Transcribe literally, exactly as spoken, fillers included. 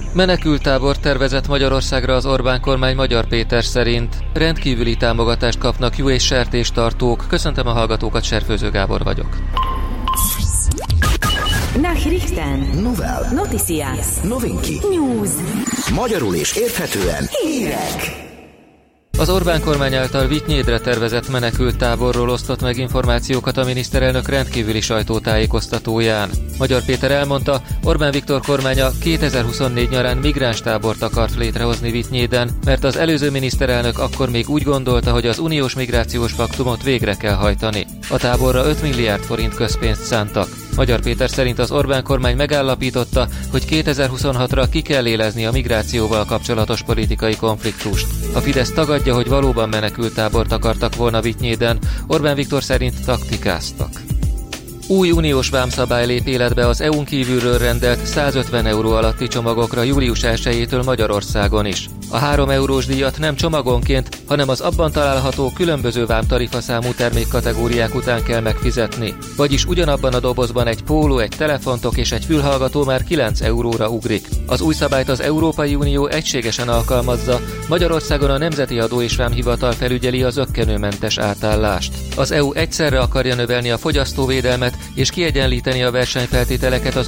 Menekülttábor tervezett Magyarországra az Orbán kormány Magyar Péter szerint. Rendkívüli támogatást kapnak juh és sertéstartók. Köszöntöm a hallgatókat, Serfőző Gábor vagyok. Nachrichten. Novel. Noticias. Novinki. News. Magyarul és érthetően. Hírek. Az Orbán kormány által Vitynyédre tervezett menekülttáborról osztott meg információkat a miniszterelnök rendkívüli sajtótájékoztatóján. Magyar Péter elmondta, Orbán Viktor kormánya kétezer-huszonnégy nyarán migránstábort akart létrehozni Vitynyéden, mert az előző miniszterelnök akkor még úgy gondolta, hogy az uniós migrációs paktumot végre kell hajtani. A táborra öt milliárd forint közpénzt szántak. Magyar Péter szerint az Orbán kormány megállapította, hogy kétezer-huszonhatra ki kell élezni a migrációval kapcsolatos politikai konfliktust. A Fidesz tagadja, hogy valóban menekülttábort akartak volna Vitynyéden, Orbán Viktor szerint taktikáztak. Új uniós vámszabály lép életbe az é u-n kívülről rendelt százötven euró alatti csomagokra július elsejétől Magyarországon is. A három eurós díjat nem csomagonként, hanem az abban található különböző vámtarifaszámú termékkategóriák után kell megfizetni. Vagyis ugyanabban a dobozban egy póló, egy telefontok és egy fülhallgató már kilenc euróra ugrik. Az új szabályt az Európai Unió egységesen alkalmazza, Magyarországon a Nemzeti Adó és Vámhivatal felügyeli a zökkenőmentes átállást. Az é u egyszerre akarja növelni a fogyasztóvédelmet és kiegyenlíteni a versenyfeltételeket az